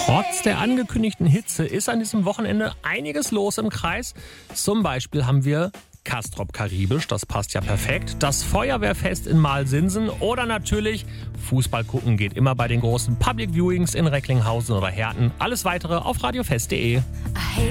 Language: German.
Trotz der angekündigten Hitze ist an diesem Wochenende einiges los im Kreis. Zum Beispiel haben wir Castrop Karibisch, das passt ja perfekt, das Feuerwehrfest in Marlsinsen oder natürlich Fußball gucken geht immer bei den großen Public Viewings in Recklinghausen oder Herten. Alles weitere auf radiofest.de.